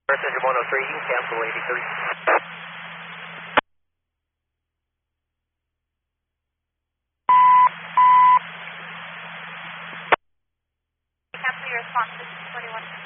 Earth engine 103, you can cancel 83. Cancel your response, 41.